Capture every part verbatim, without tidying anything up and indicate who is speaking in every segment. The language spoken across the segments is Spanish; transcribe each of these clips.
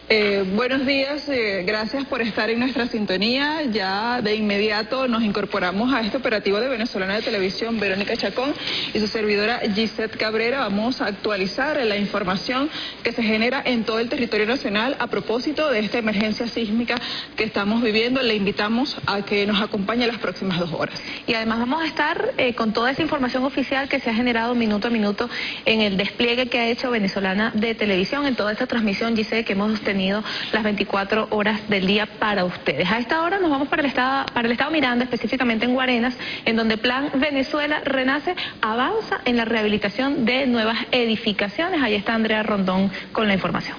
Speaker 1: Eh, buenos días, eh, gracias por estar en nuestra sintonía. Ya de inmediato nos incorporamos a este operativo de Venezolana de Televisión, Verónica Chacón y su servidora Gisette Cabrera. Vamos a actualizar la información que se genera en todo el territorio nacional a propósito de esta emergencia sísmica que estamos viviendo. Le invitamos a que nos acompañe las próximas dos horas.
Speaker 2: Y además vamos a estar eh, con toda esa información oficial que se ha generado minuto a minuto en el despliegue que ha hecho Venezolana de Televisión, en toda esta transmisión, Gisette, que hemos tenido las veinticuatro horas del día para ustedes. A esta hora nos vamos para el estado, para el estado Miranda, específicamente en Guarenas, en donde Plan Venezuela Renace avanza en la rehabilitación de nuevas edificaciones. Ahí está Andrea Rondón con la información.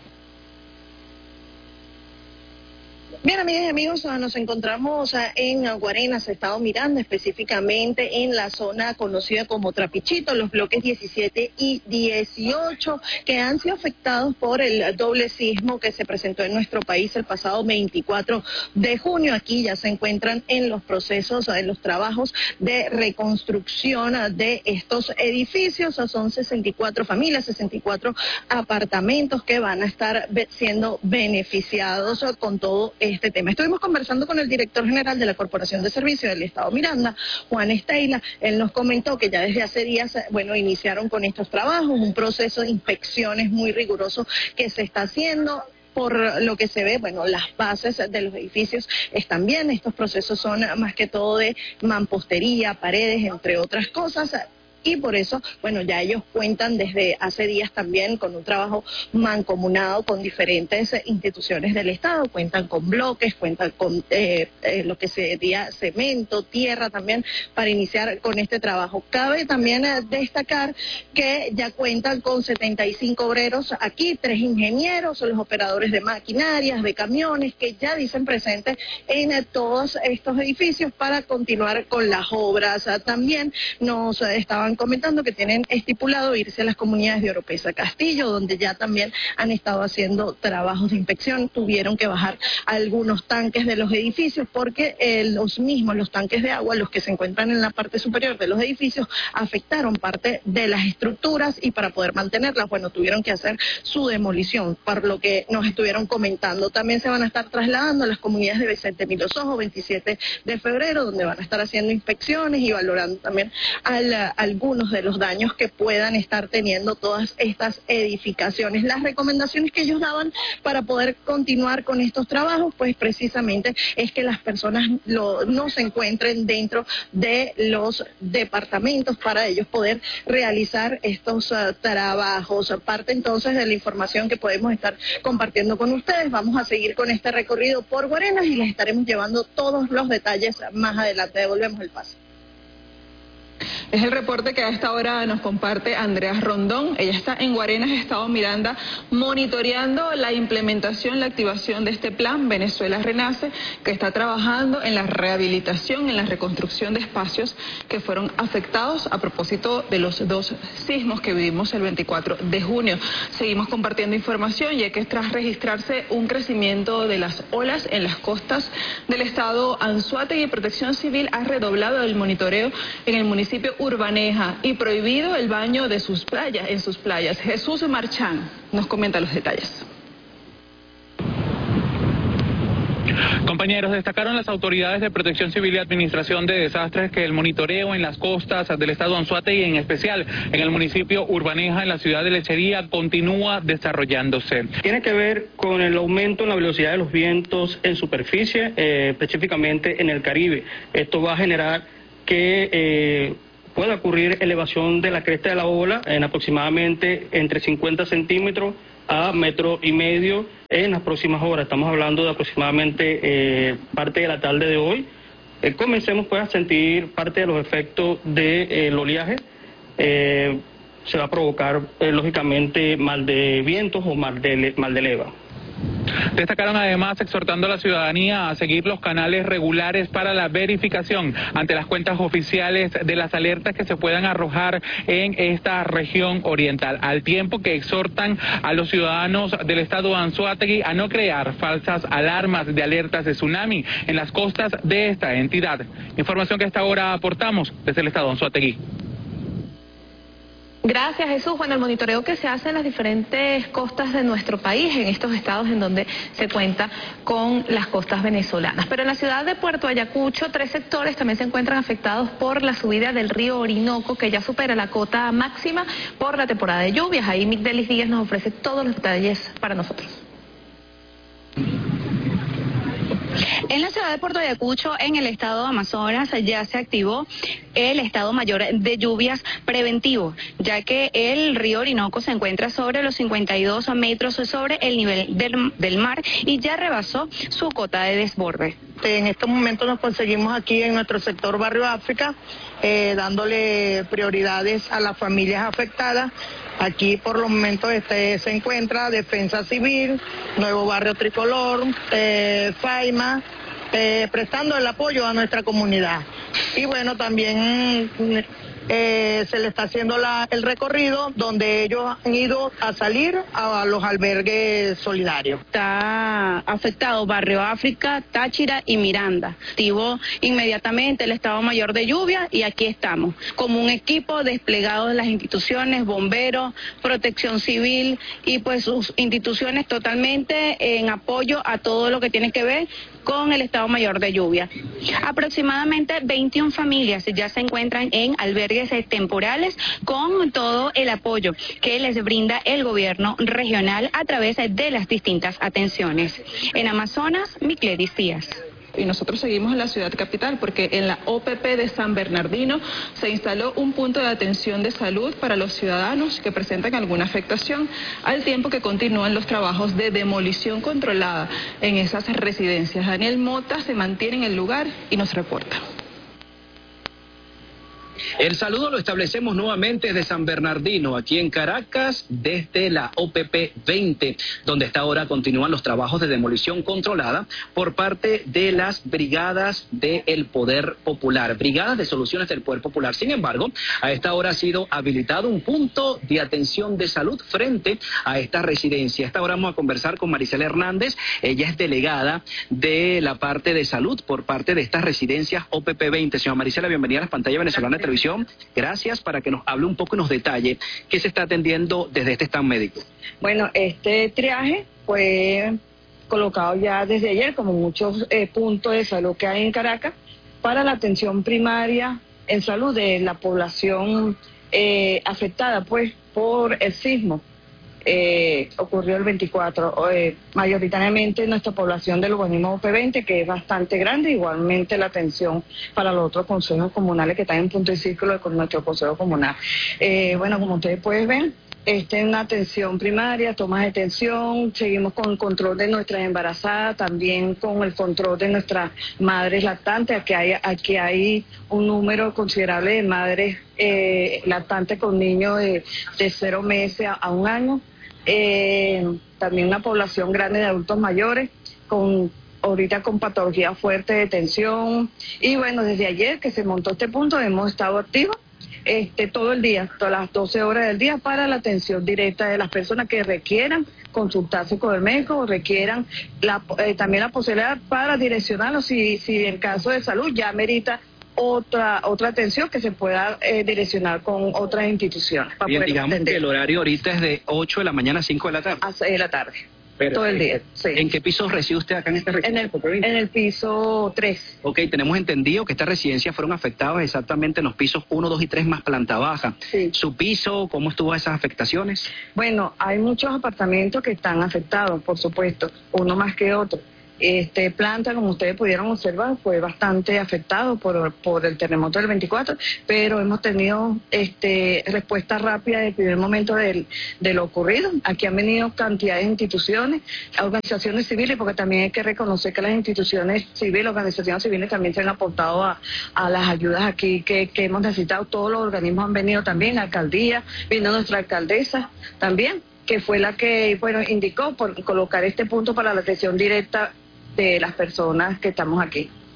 Speaker 3: Bien, amigas y amigos, nos encontramos en Guarenas, estado Miranda, específicamente en la zona conocida como Trapichito, los bloques diecisiete y dieciocho, que han sido afectados por el doble sismo que se presentó en nuestro país el pasado veinticuatro de junio. Aquí ya se encuentran en los procesos, en los trabajos de reconstrucción de estos edificios. Son sesenta y cuatro familias, sesenta y cuatro apartamentos que van a estar siendo beneficiados con todo esto. Este tema. Estuvimos conversando con el director general de la Corporación de Servicios del Estado Miranda, Juan Estela. Él nos comentó que ya desde hace días, bueno, iniciaron con estos trabajos, un proceso de inspecciones muy riguroso que se está haciendo. Por lo que se ve, bueno, las bases de los edificios están bien. Estos procesos son más que todo de mampostería, paredes, entre otras cosas. Y por eso, bueno, ya ellos cuentan desde hace días también con un trabajo mancomunado con diferentes instituciones del Estado, cuentan con bloques, cuentan con eh, eh, lo que sería cemento, tierra también, para iniciar con este trabajo. Cabe también eh, destacar que ya cuentan con setenta y cinco obreros aquí, tres ingenieros, los operadores de maquinarias, de camiones, que ya dicen presentes en eh, todos estos edificios para continuar con las obras. Ah, también nos eh, estaban comentando que tienen estipulado irse a las comunidades de Oropesa Castillo, donde ya también han estado haciendo trabajos de inspección. Tuvieron que bajar algunos tanques de los edificios porque eh, los mismos, los tanques de agua, los que se encuentran en la parte superior de los edificios, afectaron parte de las estructuras y para poder mantenerlas, bueno, tuvieron que hacer su demolición, por lo que nos estuvieron comentando. También se van a estar trasladando a las comunidades de Vicente Milos Ojos, veintisiete de febrero, donde van a estar haciendo inspecciones y valorando también al, al algunos de los daños que puedan estar teniendo todas estas edificaciones. Las recomendaciones que ellos daban para poder continuar con estos trabajos, pues precisamente es que las personas lo, no se encuentren dentro de los departamentos para ellos poder realizar estos uh, trabajos. Aparte entonces de la información que podemos estar compartiendo con ustedes, vamos a seguir con este recorrido por Guarenas y les estaremos llevando todos los detalles más adelante. Devolvemos el paso.
Speaker 1: Es el reporte que a esta hora nos comparte Andrea Rondón. Ella está en Guarenas, estado Miranda, monitoreando la implementación, la activación de este plan Venezuela Renace, que está trabajando en la rehabilitación, en la reconstrucción de espacios que fueron afectados a propósito de los dos sismos que vivimos el veinticuatro de junio. Seguimos compartiendo información, ya que tras registrarse un crecimiento de las olas en las costas del estado Anzoátegui, Protección Civil ha redoblado el monitoreo en el municipio Urbaneja y prohibido el baño de sus playas, en sus playas. Jesús Marchán nos comenta los detalles.
Speaker 4: Compañeros, destacaron las autoridades de Protección Civil y Administración de Desastres que el monitoreo en las costas del estado Anzoátegui y en especial en el municipio Urbaneja, en la ciudad de Lechería, continúa desarrollándose.
Speaker 5: Tiene que ver con el aumento en la velocidad de los vientos en superficie, eh, específicamente en el Caribe. Esto va a generar que eh, pueda ocurrir elevación de la cresta de la ola en aproximadamente entre cincuenta centímetros a metro y medio en las próximas horas. Estamos hablando de aproximadamente eh, parte de la tarde de hoy. Eh, comencemos pues a sentir parte de los efectos del de, eh, oleaje. Eh, se va a provocar eh, lógicamente mal de vientos o mal de, mal de leva.
Speaker 4: Destacaron además exhortando a la ciudadanía a seguir los canales regulares para la verificación ante las cuentas oficiales de las alertas que se puedan arrojar en esta región oriental, al tiempo que exhortan a los ciudadanos del estado Anzoátegui a no crear falsas alarmas de alertas de tsunami en las costas de esta entidad. Información que a esta hora aportamos desde el estado Anzoátegui.
Speaker 2: Gracias, Jesús. Bueno, el monitoreo que se hace en las diferentes costas de nuestro país, en estos estados en donde se cuenta con las costas venezolanas. Pero en la ciudad de Puerto Ayacucho, tres sectores también se encuentran afectados por la subida del río Orinoco, que ya supera la cota máxima por la temporada de lluvias. Ahí Migdelis Díaz nos ofrece todos los detalles para nosotros.
Speaker 6: En la ciudad de Puerto Ayacucho, en el estado de Amazonas, ya se activó el estado mayor de lluvias preventivo, ya que el río Orinoco se encuentra sobre los cincuenta y dos metros sobre el nivel del, del mar y ya rebasó su cota de desborde.
Speaker 3: En estos momentos nos conseguimos aquí en nuestro sector Barrio África, eh, dándole prioridades a las familias afectadas. Aquí por los momentos este, se encuentra Defensa Civil, Nuevo Barrio Tricolor, eh, Faima, eh, prestando el apoyo a nuestra comunidad. Y bueno, también eh, se le está haciendo la, el recorrido donde ellos han ido a salir a, a los albergues solidarios.
Speaker 6: Está afectado Barrio África, Táchira y Miranda. Activó inmediatamente el estado mayor de lluvia y aquí estamos, como un equipo desplegado de las instituciones, bomberos, protección civil y pues sus instituciones totalmente en apoyo a todo lo que tiene que ver con el estado mayor de lluvia. Aproximadamente veintiuna familias ya se encuentran en albergues temporales con todo el apoyo que les brinda el gobierno regional a través de las distintas atenciones. En Amazonas, Migdelis Díaz.
Speaker 1: Y nosotros seguimos en la ciudad capital porque en la O P P de San Bernardino se instaló un punto de atención de salud para los ciudadanos que presentan alguna afectación, al tiempo que continúan los trabajos de demolición controlada en esas residencias. Daniel Mota se mantiene en el lugar y nos reporta.
Speaker 7: El saludo lo establecemos nuevamente desde San Bernardino, aquí en Caracas, desde la O P P veinte, donde hasta ahora continúan los trabajos de demolición controlada por parte de las brigadas del Poder Popular, brigadas de soluciones del Poder Popular. Sin embargo, a esta hora ha sido habilitado un punto de atención de salud frente a esta residencia. A esta hora vamos a conversar con Maricela Hernández, ella es delegada de la parte de salud por parte de estas residencias O P P veinte. Señora Maricela, bienvenida a las pantallas venezolanas de televisión. Gracias, para que nos hable un poco y nos detalle qué se está atendiendo desde este stand médico.
Speaker 3: Bueno, este triaje fue colocado ya desde ayer, como muchos eh, puntos de salud que hay en Caracas, para la atención primaria en salud de la población eh, afectada pues por el sismo. Eh, ocurrió el veinticuatro, eh, mayoritariamente nuestra población del urbanismo O P veinte, que es bastante grande, igualmente la atención para los otros consejos comunales que están en punto y círculo con nuestro consejo comunal. Eh, bueno, como ustedes pueden ver, esta es una atención primaria, tomas de atención, seguimos con el control de nuestras embarazadas, también con el control de nuestras madres lactantes. Aquí hay, aquí hay un número considerable de madres eh, lactantes con niños de, de cero meses a, a un año. Eh, también una población grande de adultos mayores, con ahorita con patología fuerte de tensión. Y bueno, desde ayer que se montó este punto hemos estado activos este todo el día, todas las doce horas del día, para la atención directa de las personas que requieran consultarse con el médico o requieran la, eh, también la posibilidad para direccionarlos si, si en caso de salud ya merita otra otra atención que se pueda eh, direccionar con otras instituciones. Para
Speaker 7: Bien,
Speaker 3: poder
Speaker 7: digamos
Speaker 3: atender.
Speaker 7: que el horario ahorita es de ocho de la mañana a cinco de la tarde.
Speaker 3: A seis de la tarde.
Speaker 7: Perfecto.
Speaker 3: Todo el día, sí.
Speaker 7: ¿En qué piso reside usted acá en esta
Speaker 3: En
Speaker 7: residencia?
Speaker 3: el, en el piso tres.
Speaker 7: Ok, tenemos entendido que estas residencias fueron afectadas exactamente en los pisos uno, dos y tres más planta baja.
Speaker 3: Sí.
Speaker 7: ¿Su piso, cómo estuvo esas afectaciones?
Speaker 3: Bueno, hay muchos apartamentos que están afectados, por supuesto, uno más que otro. Este planta, como ustedes pudieron observar, fue bastante afectado por, por el terremoto del veinticuatro, pero hemos tenido este respuesta rápida desde el primer momento del, de lo ocurrido. Aquí han venido cantidades de instituciones, organizaciones civiles, porque también hay que reconocer que las instituciones civiles, organizaciones civiles también se han aportado a, a las ayudas aquí que, que hemos necesitado. Todos los organismos han venido también, la alcaldía, vino nuestra alcaldesa también, que fue la que bueno indicó por colocar este punto para la atención directa de las personas que estamos aquí.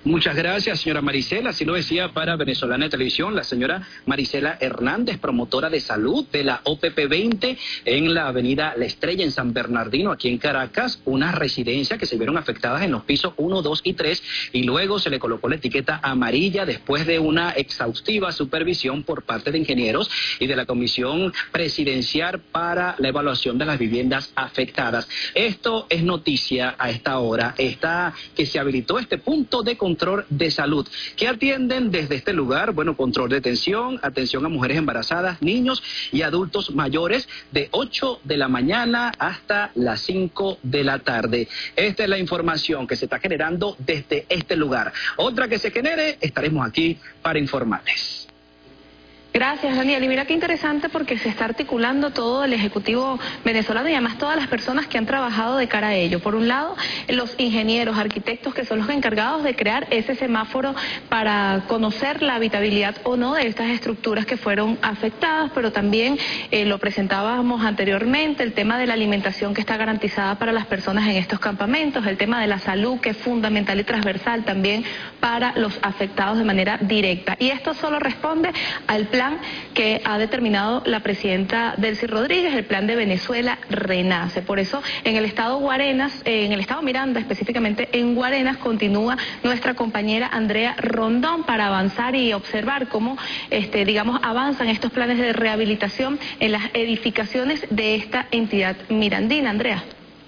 Speaker 7: Muchas gracias, señora Marisela. Así lo decía para Venezolana de Televisión la señora Marisela Hernández, promotora de salud de la O P P veinte en la avenida La Estrella, en San Bernardino, aquí en Caracas, una residencia que se vieron afectadas en los pisos uno, dos y tres, y luego se le colocó la etiqueta amarilla después de una exhaustiva supervisión por parte de ingenieros y de la Comisión Presidencial para la evaluación de las viviendas afectadas. Esto es noticia a esta hora, está que se habilitó este punto de control de salud, que atienden desde este lugar, bueno, control de tensión, atención a mujeres embarazadas, niños y adultos mayores de ocho de la mañana hasta las cinco de la tarde. Esta es la información que se está generando desde este lugar. Otra que se genere, estaremos aquí para informarles.
Speaker 2: Gracias, Daniel. Y mira qué interesante porque se está articulando todo el Ejecutivo venezolano y además todas las personas que han trabajado de cara a ello. Por un lado, los ingenieros, arquitectos que son los encargados de crear ese semáforo para conocer la habitabilidad o no de estas estructuras que fueron afectadas, pero también eh, lo presentábamos anteriormente, el tema de la alimentación que está garantizada para las personas en estos campamentos, el tema de la salud que es fundamental y transversal también para los afectados de manera directa. Y esto solo responde al plan que ha determinado la presidenta Delcy Rodríguez, el plan de Venezuela Renace. Por eso en el estado Guarenas, en el estado Miranda, específicamente en Guarenas, continúa nuestra compañera Andrea Rondón para avanzar y observar cómo, este, digamos, avanzan estos planes de rehabilitación en las edificaciones de esta entidad mirandina. Andrea.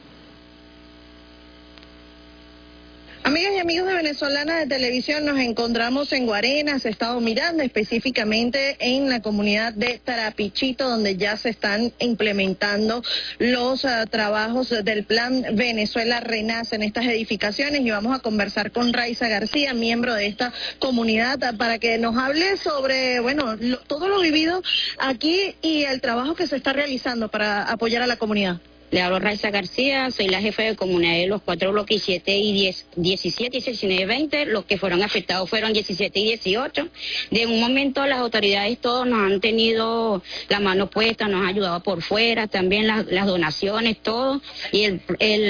Speaker 3: Amigas y amigos de Venezolana de Televisión, nos encontramos en Guarenas, estado Miranda, específicamente en la comunidad de Tarapichito, donde ya se están implementando los uh, trabajos del plan Venezuela Renace en estas edificaciones, y vamos a conversar con Raiza García, miembro de esta comunidad, para que nos hable sobre, bueno, lo, todo lo vivido aquí y el trabajo que se está realizando para apoyar a la comunidad.
Speaker 8: Le hablo Raiza García, soy la jefa de comunidad de los cuatro bloques siete y diez, diecisiete y diecinueve y veinte. Los que fueron afectados fueron diecisiete y dieciocho. De un momento las autoridades todos nos han tenido la mano puesta, nos han ayudado por fuera, también las, las donaciones, todo. Y el,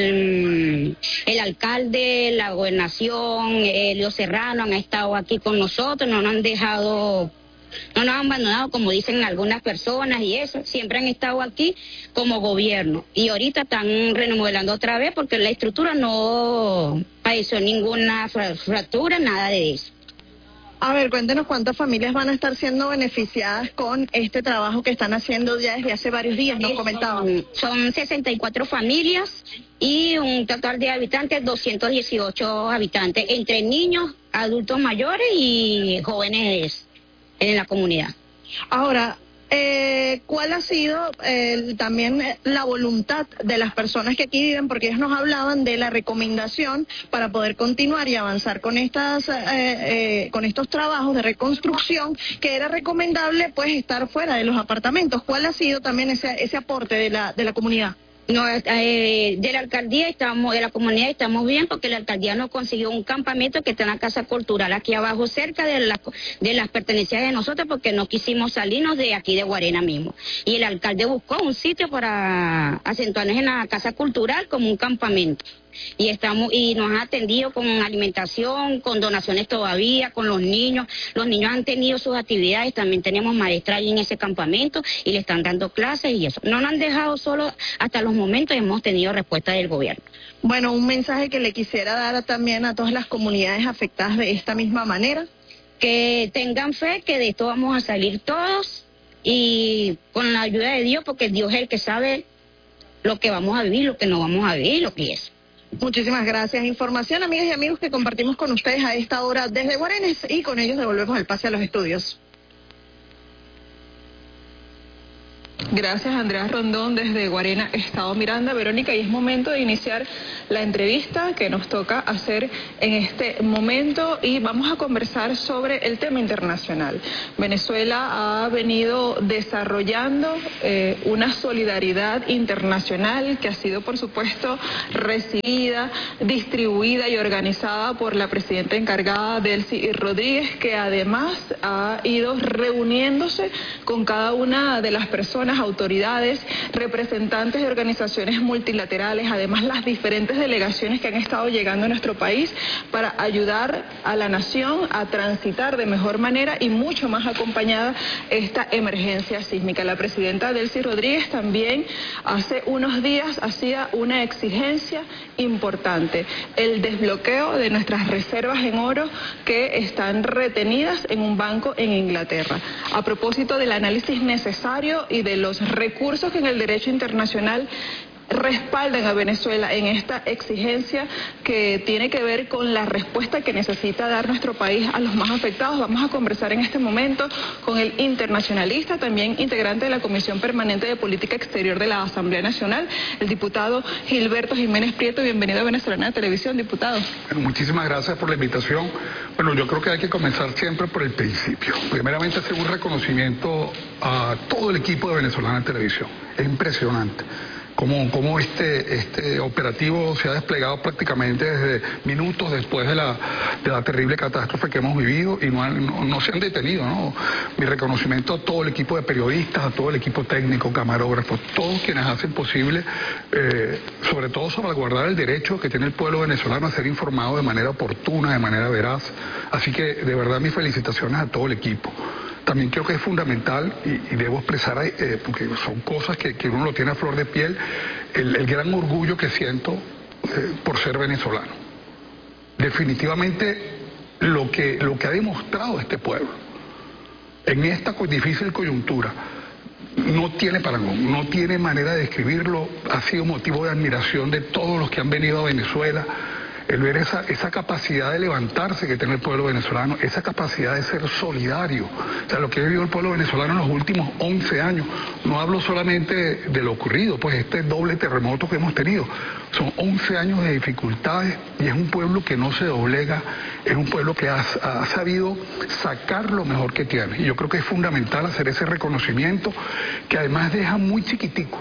Speaker 8: el, el alcalde, la gobernación, Elio Serrano han estado aquí con nosotros, no nos han dejado... No nos han abandonado, como dicen algunas personas y eso, siempre han estado aquí como gobierno. Y ahorita están remodelando otra vez porque la estructura no padeció ninguna fractura, nada de eso.
Speaker 3: A ver, cuéntenos cuántas familias van a estar siendo beneficiadas con este trabajo que están haciendo ya desde hace varios días, nos comentaban.
Speaker 8: Son sesenta y cuatro familias y un total de habitantes, doscientos dieciocho habitantes, entre niños, adultos mayores y jóvenes en la comunidad.
Speaker 3: Ahora, eh, ¿cuál ha sido eh, también la voluntad de las personas que aquí viven? Porque ellos nos hablaban de la recomendación para poder continuar y avanzar con estas, eh, eh, con estos trabajos de reconstrucción, que era recomendable pues estar fuera de los apartamentos. ¿Cuál ha sido también ese, ese aporte de la, de la comunidad?
Speaker 8: No, eh, de la alcaldía estamos, de la comunidad estamos bien, porque la alcaldía nos consiguió un campamento que está en la casa cultural aquí abajo, cerca de, la, de las pertenencias de nosotros, porque no quisimos salirnos de aquí de Guarena mismo. Y el alcalde buscó un sitio para acentuarnos en la casa cultural como un campamento. Y estamos y nos han atendido con alimentación, con donaciones todavía, con los niños. Los niños han tenido sus actividades, también tenemos maestras ahí en ese campamento y le están dando clases y eso. No nos han dejado solo hasta los momentos, hemos tenido respuesta del gobierno.
Speaker 3: Bueno, un mensaje que le quisiera dar también a todas las comunidades afectadas de esta misma manera.
Speaker 8: Que tengan fe, que de esto vamos a salir todos y con la ayuda de Dios, porque Dios es el que sabe lo que vamos a vivir, lo que no vamos a vivir, lo que es.
Speaker 3: Muchísimas gracias. Información, amigas y amigos, que compartimos con ustedes a esta hora desde Guarenas, y con ellos devolvemos el pase a los estudios.
Speaker 1: Gracias, Andrea Rondón, desde Guarena, estado Miranda. Verónica, y es momento de iniciar la entrevista que nos toca hacer en este momento, y vamos a conversar sobre el tema internacional. Venezuela ha venido desarrollando eh, una solidaridad internacional que ha sido, por supuesto, recibida, distribuida y organizada por la presidenta encargada, Delcy Rodríguez, que además ha ido reuniéndose con cada una de las personas nuestras autoridades, representantes de organizaciones multilaterales, además las diferentes delegaciones que han estado llegando a nuestro país para ayudar a la nación a transitar de mejor manera y mucho más acompañada esta emergencia sísmica. La presidenta Delcy Rodríguez también hace unos días hacía una exigencia importante, el desbloqueo de nuestras reservas en oro que están retenidas en un banco en Inglaterra. A propósito del análisis necesario y de los recursos que en el derecho internacional respaldan a Venezuela en esta exigencia que tiene que ver con la respuesta que necesita dar nuestro país a los más afectados. Vamos a conversar en este momento con el internacionalista, también integrante de la Comisión Permanente de Política Exterior de la Asamblea Nacional, el diputado Gilberto Jiménez Prieto. Bienvenido a Venezolana de Televisión, diputado.
Speaker 9: Bueno, muchísimas gracias por la invitación. Bueno, yo creo que hay que comenzar siempre por el principio. Primeramente, hacer un reconocimiento a todo el equipo de Venezolana de Televisión. Es impresionante cómo, cómo este, este operativo se ha desplegado prácticamente desde minutos después de la, de la terrible catástrofe que hemos vivido y no, han, no, no se han detenido, ¿no? Mi reconocimiento a todo el equipo de periodistas, a todo el equipo técnico, camarógrafos, todos quienes hacen posible, eh, sobre todo salvaguardar el derecho que tiene el pueblo venezolano a ser informado de manera oportuna, de manera veraz. Así que, de verdad, mis felicitaciones a todo el equipo. También creo que es fundamental, y, y debo expresar, eh, porque son cosas que, que uno lo tiene a flor de piel, el, el gran orgullo que siento eh, por ser venezolano. Definitivamente lo que, lo que ha demostrado este pueblo en esta difícil coyuntura no tiene parangón, no tiene manera de describirlo. Ha sido motivo de admiración de todos los que han venido a Venezuela. El ver esa, esa capacidad de levantarse que tiene el pueblo venezolano, esa capacidad de ser solidario. O sea, lo que ha vivido el pueblo venezolano en los últimos once años, no hablo solamente de, de lo ocurrido, pues este doble terremoto que hemos tenido. Son once años de dificultades y es un pueblo que no se doblega, es un pueblo que ha, ha sabido sacar lo mejor que tiene. Y yo creo que es fundamental hacer ese reconocimiento que además deja muy chiquitico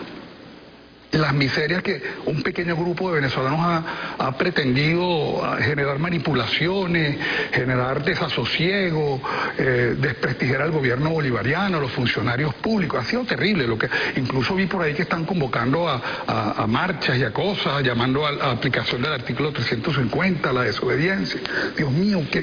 Speaker 9: las miserias que un pequeño grupo de venezolanos ha, ha pretendido generar manipulaciones, generar desasosiego, eh, desprestigiar al gobierno bolivariano, a los funcionarios públicos. Ha sido terrible. Lo que incluso vi por ahí que están convocando a, a, a marchas y a cosas, llamando a, a aplicación del artículo trescientos cincuenta, la desobediencia. Dios mío, qué...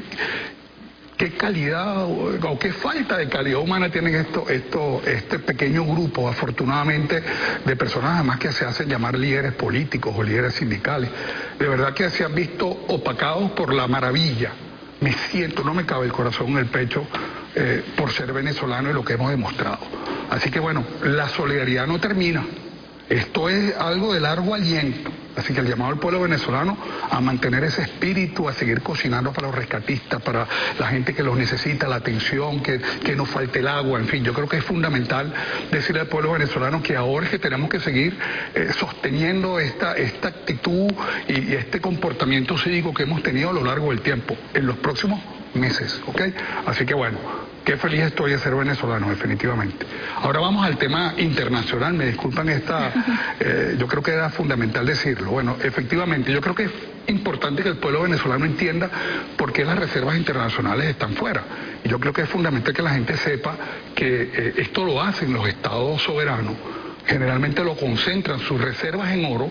Speaker 9: ¿Qué calidad o, o qué falta de calidad humana tienen esto, esto, este pequeño grupo, afortunadamente, de personas además que se hacen llamar líderes políticos o líderes sindicales? De verdad que se han visto opacados por la maravilla. Me siento, no me cabe el corazón en el pecho eh, por ser venezolano y lo que hemos demostrado. Así que bueno, la solidaridad no termina. Esto es algo de largo aliento. Así que el llamado al pueblo venezolano a mantener ese espíritu, a seguir cocinando para los rescatistas, para la gente que los necesita, la atención, que, que no falte el agua, en fin, yo creo que es fundamental decirle al pueblo venezolano que ahora es que tenemos que seguir eh, sosteniendo esta, esta actitud y, y este comportamiento cívico que hemos tenido a lo largo del tiempo, en los próximos meses, ¿ok? Así que bueno, qué feliz estoy de ser venezolano, definitivamente. Ahora vamos al tema internacional, me disculpan esta, eh, yo creo que era fundamental decirlo. Bueno, efectivamente, yo creo que es importante que el pueblo venezolano entienda por qué las reservas internacionales están fuera. Y yo creo que es fundamental que la gente sepa que eh, esto lo hacen los estados soberanos, generalmente lo concentran sus reservas en oro,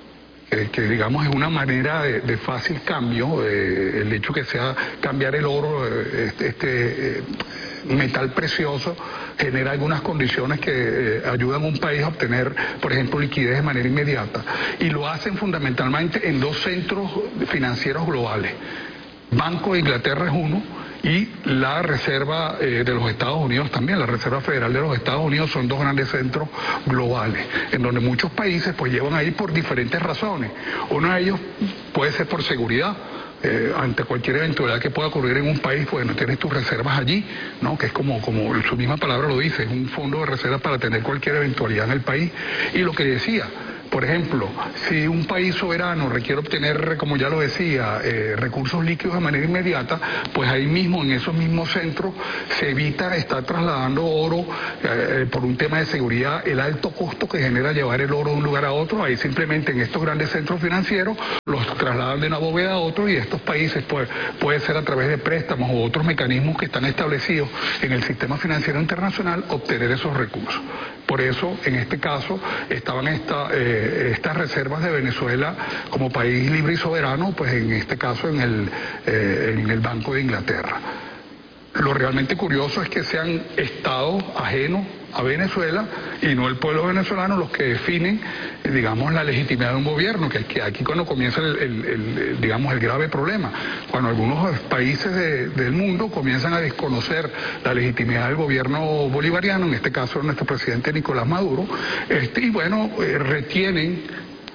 Speaker 9: eh, que digamos es una manera de, de fácil cambio, eh, el hecho que sea cambiar el oro, eh, este... este eh, metal precioso, genera algunas condiciones que eh, ayudan a un país a obtener, por ejemplo, liquidez de manera inmediata. Y lo hacen fundamentalmente en dos centros financieros globales. Banco de Inglaterra es uno y la Reserva eh, de los Estados Unidos también. La Reserva Federal de los Estados Unidos son dos grandes centros globales, en donde muchos países pues llevan ahí por diferentes razones. Uno de ellos puede ser por seguridad. Eh, ante cualquier eventualidad que pueda ocurrir en un país, pues no tienes tus reservas allí, ¿no? Que es como, como su misma palabra lo dice, es un fondo de reserva para tener cualquier eventualidad en el país. Y lo que decía, por ejemplo, si un país soberano requiere obtener, como ya lo decía, eh, recursos líquidos de manera inmediata, pues ahí mismo, en esos mismos centros, se evita estar trasladando oro eh, por un tema de seguridad, el alto costo que genera llevar el oro de un lugar a otro. Ahí simplemente en estos grandes centros financieros los trasladan de una bóveda a otro y estos países pues, puede ser a través de préstamos u otros mecanismos que están establecidos en el sistema financiero internacional obtener esos recursos. Pues Por eso, en este caso, estaban esta, eh, estas reservas de Venezuela como país libre y soberano, pues en este caso en el, eh, en el Banco de Inglaterra. Lo realmente curioso es que sean estados ajenos a Venezuela y no el pueblo venezolano los que definen, digamos, la legitimidad de un gobierno, que, que aquí cuando comienza el, el, el, digamos, el grave problema, cuando algunos países de, del mundo comienzan a desconocer la legitimidad del gobierno bolivariano, en este caso nuestro presidente Nicolás Maduro, este, y bueno, eh, retienen,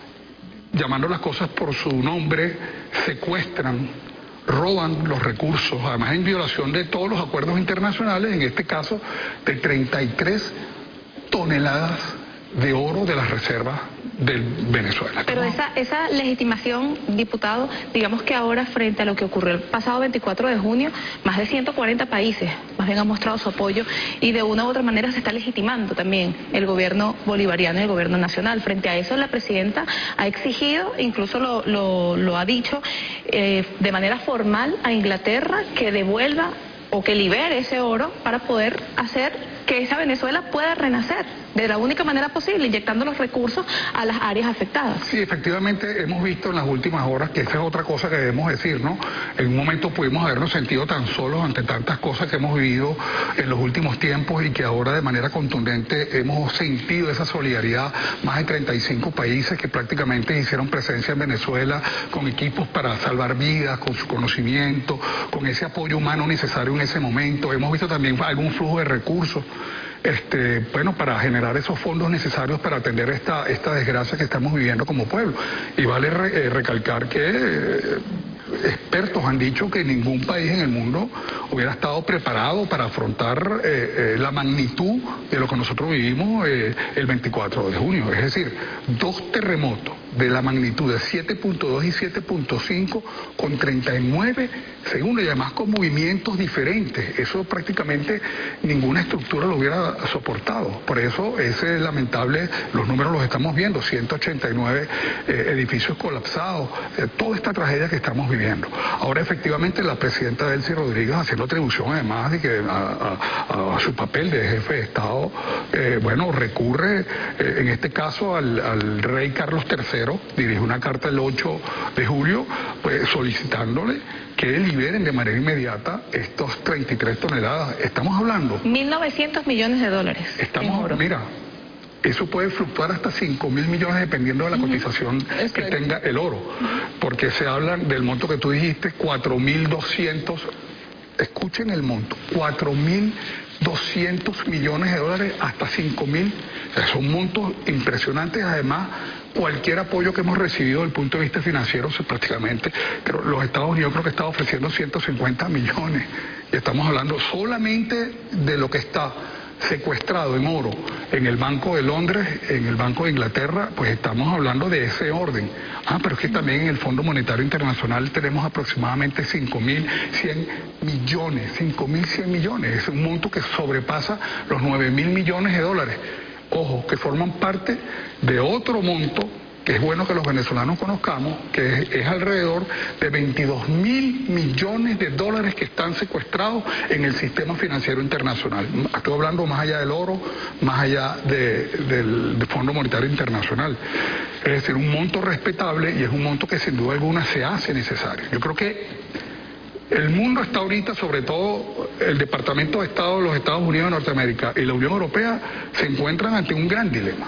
Speaker 9: llamando las cosas por su nombre, secuestran, roban los recursos, además en violación de todos los acuerdos internacionales, en este caso de treinta y tres toneladas de oro de las reservas de Venezuela.
Speaker 2: Pero esa, esa legitimación, diputado, digamos que ahora frente a lo que ocurrió el pasado veinticuatro de junio, más de ciento cuarenta países más bien han mostrado su apoyo y de una u otra manera se está legitimando también el gobierno bolivariano y el gobierno nacional. Frente a eso la presidenta ha exigido, incluso lo, lo, lo ha dicho eh, de manera formal a Inglaterra que devuelva o que libere ese oro para poder hacer que esa Venezuela pueda renacer de la única manera posible, inyectando los recursos a las áreas afectadas.
Speaker 9: Sí, efectivamente hemos visto en las últimas horas que esa es otra cosa que debemos decir, ¿no? En un momento pudimos habernos sentido tan solos ante tantas cosas que hemos vivido en los últimos tiempos y que ahora de manera contundente hemos sentido esa solidaridad. Más de treinta y cinco países que prácticamente hicieron presencia en Venezuela con equipos para salvar vidas, con su conocimiento, con ese apoyo humano necesario en ese momento. Hemos visto también algún flujo de recursos. Este, bueno, para generar esos fondos necesarios para atender esta, esta desgracia que estamos viviendo como pueblo. Y vale re, eh, recalcar que eh, expertos han dicho que ningún país en el mundo hubiera estado preparado para afrontar eh, eh, la magnitud de lo que nosotros vivimos eh, el veinticuatro de junio. Es decir, dos terremotos de la magnitud de siete punto dos y siete punto cinco con treinta y nueve segundos y además con movimientos diferentes. Eso prácticamente ninguna estructura lo hubiera soportado. Por eso es lamentable, los números los estamos viendo, ciento ochenta y nueve eh, edificios colapsados, eh, toda esta tragedia que estamos viviendo. Ahora efectivamente la presidenta Delcy Rodríguez, haciendo atribución además de que a, a, a su papel de jefe de Estado, eh, bueno, recurre eh, en este caso al, al rey Carlos tercero, dirige una carta el ocho de julio, pues solicitándole que liberen de manera inmediata estos treinta y tres toneladas. Estamos hablando
Speaker 2: mil novecientos millones de dólares.
Speaker 9: Estamos, mira, eso puede fluctuar hasta cinco mil millones dependiendo de la cotización uh-huh. que tenga el oro, porque se habla del monto que tú dijiste, cuatro mil doscientos, escuchen el monto, cuatro mil doscientos millones de dólares hasta cinco mil, son montos impresionantes. Además, cualquier apoyo que hemos recibido desde el punto de vista financiero, prácticamente, pero los Estados Unidos creo que está ofreciendo ciento cincuenta millones, y estamos hablando solamente de lo que está secuestrado en oro en el Banco de Londres, en el Banco de Inglaterra, pues estamos hablando de ese orden. Ah, pero es que también en el Fondo Monetario Internacional tenemos aproximadamente cinco mil cien millones, cinco mil cien millones, es un monto que sobrepasa los nueve mil millones de dólares. Ojo, que forman parte de otro monto que es bueno que los venezolanos conozcamos, que es, es alrededor de veintidós mil millones de dólares que están secuestrados en el sistema financiero internacional. Estoy hablando más allá del oro, más allá de, del, del Fondo Monetario Internacional. Es decir, un monto respetable y es un monto que sin duda alguna se hace necesario. Yo creo que el mundo está ahorita, sobre todo el Departamento de Estado de los Estados Unidos de Norteamérica y la Unión Europea, se encuentran ante un gran dilema,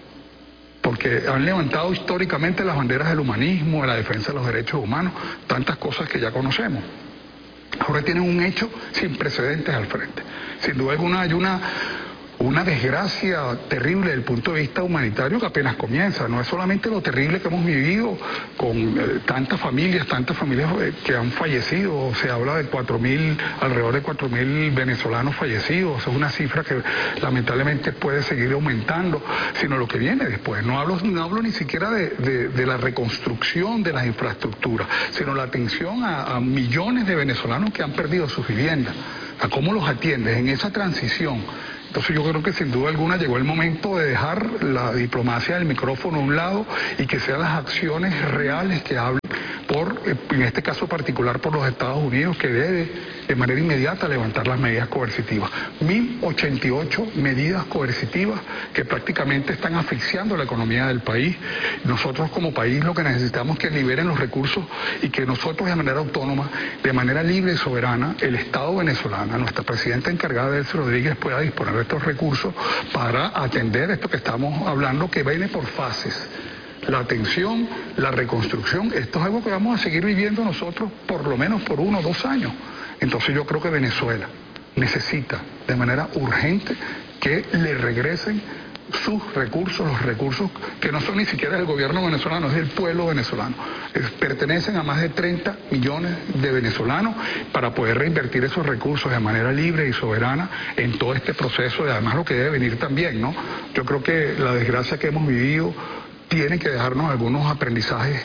Speaker 9: porque han levantado históricamente las banderas del humanismo, de la defensa de los derechos humanos, tantas cosas que ya conocemos. Ahora tienen un hecho sin precedentes al frente. Sin duda alguna hay una, una desgracia terrible desde el punto de vista humanitario que apenas comienza. No es solamente lo terrible que hemos vivido con eh, tantas familias, tantas familias eh, que han fallecido. Se habla de cuatro mil, alrededor de cuatro mil venezolanos fallecidos. Es una cifra que lamentablemente puede seguir aumentando, sino lo que viene después. No hablo, no hablo ni siquiera de, de, de la reconstrucción de las infraestructuras, sino la atención a, a millones de venezolanos que han perdido sus viviendas. A cómo los atiendes en esa transición. Entonces yo creo que sin duda alguna llegó el momento de dejar la diplomacia del micrófono a un lado y que sean las acciones reales que hablen por, en este caso particular, por los Estados Unidos, que debe de manera inmediata levantar las medidas coercitivas. mil ochenta y ocho medidas coercitivas que prácticamente están asfixiando la economía del país. Nosotros como país lo que necesitamos es que liberen los recursos y que nosotros de manera autónoma, de manera libre y soberana, el Estado venezolano, nuestra presidenta encargada Delcy Rodríguez, pueda disponer de estos recursos para atender esto que estamos hablando, que viene por fases. La atención, la reconstrucción, esto es algo que vamos a seguir viviendo nosotros por lo menos por uno o dos años. Entonces yo creo que Venezuela necesita de manera urgente que le regresen sus recursos, los recursos que no son ni siquiera del gobierno venezolano, es del pueblo venezolano. Es, pertenecen a más de treinta millones de venezolanos para poder reinvertir esos recursos de manera libre y soberana en todo este proceso, y además lo que debe venir también, ¿no? Yo creo que la desgracia que hemos vivido tiene que dejarnos algunos aprendizajes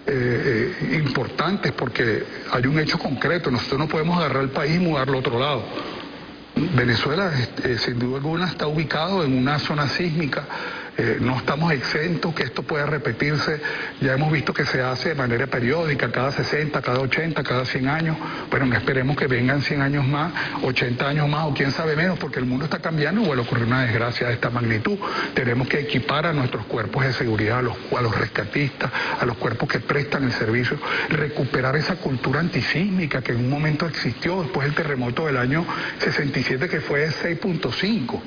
Speaker 9: eh, eh, importantes, porque hay un hecho concreto, nosotros no podemos agarrar el país y mudarlo a otro lado. Venezuela, eh, sin duda alguna, está ubicado en una zona sísmica, eh, no estamos exentos que esto pueda repetirse, ya hemos visto que se hace de manera periódica, cada sesenta, cada ochenta, cada cien años, pero no esperemos que vengan cien años más, ochenta años más o quién sabe menos, porque el mundo está cambiando y vuelve a ocurrir una desgracia de esta magnitud. Tenemos que equipar a nuestros cuerpos de seguridad, a los, a los rescatistas, a los cuerpos que prestan el servicio, recuperar esa cultura antisísmica que en un momento existió después del terremoto del año sesenta y siete, que fue seis punto cinco.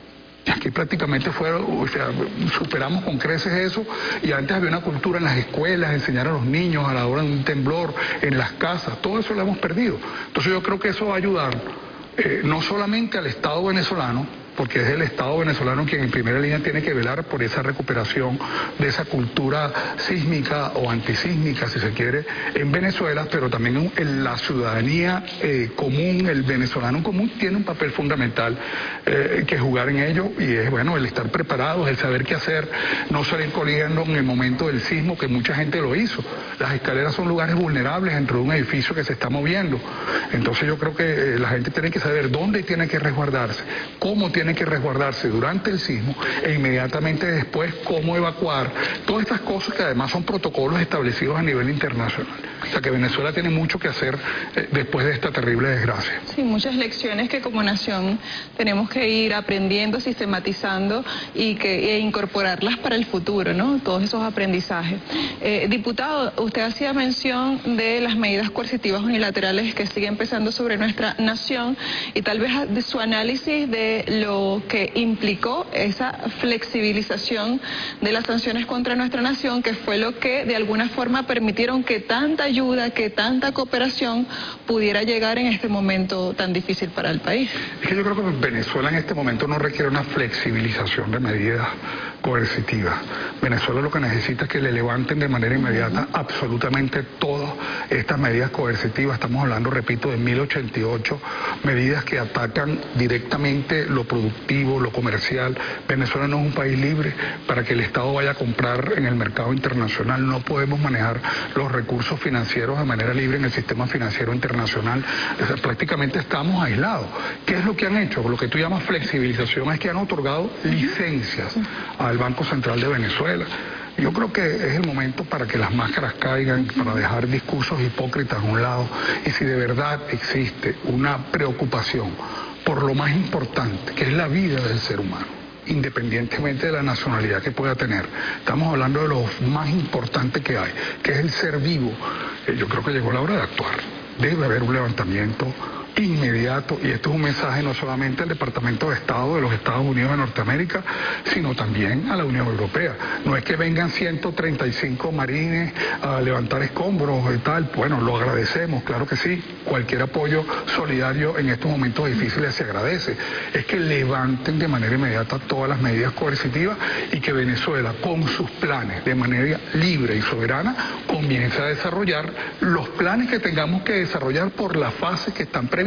Speaker 9: Aquí prácticamente fue, o sea, superamos con creces eso, y antes había una cultura en las escuelas, enseñar a los niños a la hora de un temblor, en las casas, todo eso lo hemos perdido. Entonces yo creo que eso va a ayudar eh, no solamente al Estado venezolano, porque es el Estado venezolano quien en primera línea tiene que velar por esa recuperación de esa cultura sísmica o antisísmica, si se quiere, en Venezuela, pero también en la ciudadanía eh, común, el venezolano común tiene un papel fundamental eh, que jugar en ello, y es, bueno, el estar preparados, el saber qué hacer, no salir corriendo en el momento del sismo, que mucha gente lo hizo. Las escaleras son lugares vulnerables dentro de un edificio que se está moviendo. Entonces yo creo que eh, la gente tiene que saber dónde tiene que resguardarse, cómo tiene que resguardarse durante el sismo, e inmediatamente después cómo evacuar, todas estas cosas que además son protocolos establecidos a nivel internacional. O sea que Venezuela tiene mucho que hacer eh, después de esta terrible desgracia.
Speaker 1: Sí, muchas lecciones que como nación tenemos que ir aprendiendo, sistematizando y que e incorporarlas para el futuro, ¿no? Todos esos aprendizajes. Eh, diputado, usted hacía mención de las medidas coercitivas unilaterales que siguen pesando sobre nuestra nación, y tal vez de su análisis de lo que implicó esa flexibilización de las sanciones contra nuestra nación, que fue lo que de alguna forma permitieron que tanta ayuda, que tanta cooperación pudiera llegar en este momento tan difícil para el país.
Speaker 9: Es que yo creo que Venezuela en este momento no requiere una flexibilización de medidas coercitivas. Venezuela lo que necesita es que le levanten de manera inmediata uh-huh. absolutamente todas estas medidas coercitivas. Estamos hablando, repito, de mil ochenta y ocho medidas que atacan directamente lo productivo, lo comercial. Venezuela no es un país libre para que el Estado vaya a comprar en el mercado internacional. No podemos manejar los recursos financieros de manera libre en el sistema financiero internacional. O sea, prácticamente estamos aislados. ¿Qué es lo que han hecho? Lo que tú llamas flexibilización es que han otorgado licencias al Banco Central de Venezuela. Yo creo que es el momento para que las máscaras caigan, para dejar discursos hipócritas a un lado, y si de verdad existe una preocupación por lo más importante, que es la vida del ser humano, independientemente de la nacionalidad que pueda tener. Estamos hablando de lo más importante que hay, que es el ser vivo. Yo creo que llegó la hora de actuar. Debe haber un levantamiento inmediato, y esto es un mensaje no solamente al Departamento de Estado de los Estados Unidos de Norteamérica, sino también a la Unión Europea. No es que vengan ciento treinta y cinco marines a levantar escombros y tal. Bueno, lo agradecemos, claro que sí. Cualquier apoyo solidario en estos momentos difíciles se agradece. Es que levanten de manera inmediata todas las medidas coercitivas, y que Venezuela, con sus planes de manera libre y soberana, comience a desarrollar los planes que tengamos que desarrollar por la fase que están previstas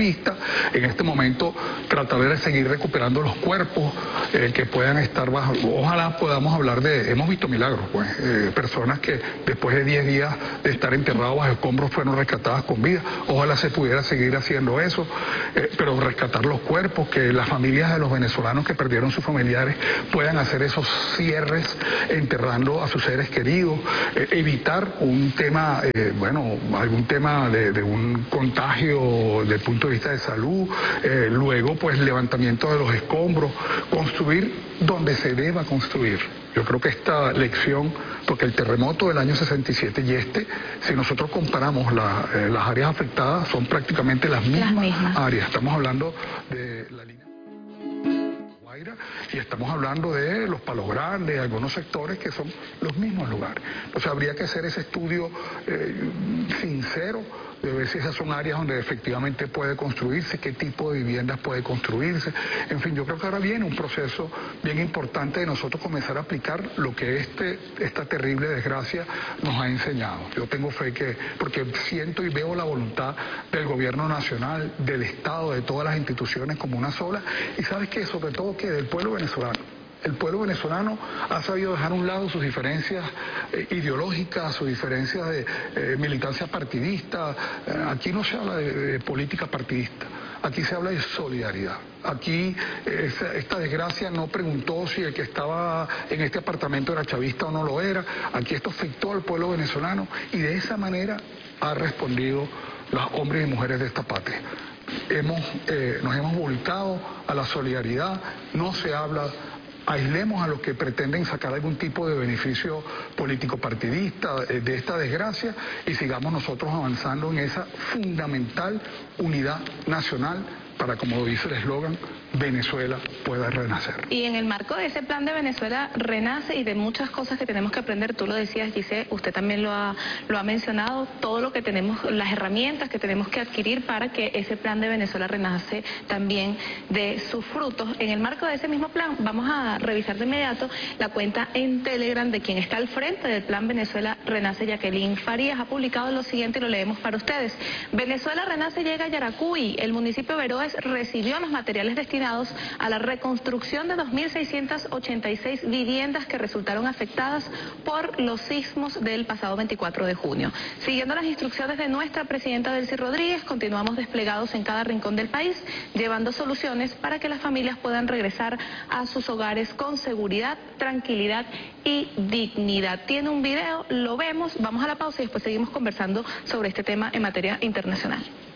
Speaker 9: vista. En este momento tratar de seguir recuperando los cuerpos eh, que puedan estar bajo. Ojalá podamos hablar de, hemos visto milagros, pues, eh, personas que después de diez días de estar enterrados bajo escombros fueron rescatadas con vida. Ojalá se pudiera seguir haciendo eso, eh, pero rescatar los cuerpos, que las familias de los venezolanos que perdieron sus familiares puedan hacer esos cierres enterrando a sus seres queridos, eh, evitar un tema, eh, bueno, algún tema de, de un contagio desde el punto de vista de salud, eh, luego pues levantamiento de los escombros, construir donde se deba construir. Yo creo que esta lección, porque el terremoto del año sesenta y siete y este, si nosotros comparamos la, eh, las áreas afectadas, son prácticamente las mismas, las mismas áreas. Estamos hablando de la línea Guaira y estamos hablando de los Palos Grandes, algunos sectores que son los mismos lugares. Entonces habría que hacer ese estudio eh, sincero de ver si esas son áreas donde efectivamente puede construirse, qué tipo de viviendas puede construirse. En fin, yo creo que ahora viene un proceso bien importante de nosotros comenzar a aplicar lo que este, esta terrible desgracia nos ha enseñado. Yo tengo fe que, porque siento y veo la voluntad del gobierno nacional, del Estado, de todas las instituciones como una sola, y sabes que sobre todo que del pueblo venezolano. El pueblo venezolano ha sabido dejar a un lado sus diferencias eh, ideológicas, sus diferencias de eh, militancia partidista. Eh, aquí no se habla de, de política partidista, aquí se habla de solidaridad. Aquí eh, esta, esta desgracia no preguntó si el que estaba en este apartamento era chavista o no lo era. Aquí esto afectó al pueblo venezolano y de esa manera ha respondido los hombres y mujeres de esta patria. Hemos, eh, nos hemos volcado a la solidaridad, no se habla. Aislemos a los que pretenden sacar algún tipo de beneficio político partidista de esta desgracia y sigamos nosotros avanzando en esa fundamental unidad nacional para, como dice el eslogan, Venezuela pueda renacer.
Speaker 2: Y en el marco de ese plan de Venezuela renace y de muchas cosas que tenemos que aprender, tú lo decías, Giselle, usted también lo ha, lo ha mencionado, todo lo que tenemos, las herramientas que tenemos que adquirir para que ese plan de Venezuela renace también de sus frutos. En el marco de ese mismo plan, vamos a revisar de inmediato la cuenta en Telegram de quien está al frente del plan Venezuela Renace, Jacqueline Farías, ha publicado lo siguiente y lo leemos para ustedes. Venezuela Renace llega a Yaracuy, el municipio de Veroes recibió los materiales destinados a la reconstrucción de dos mil seiscientas ochenta y seis viviendas que resultaron afectadas por los sismos del pasado veinticuatro de junio. Siguiendo las instrucciones de nuestra presidenta Delcy Rodríguez, continuamos desplegados en cada rincón del país, llevando soluciones para que las familias puedan regresar a sus hogares con seguridad, tranquilidad y dignidad. Tiene un video, lo vemos, vamos a la pausa y después seguimos conversando sobre este tema en materia internacional.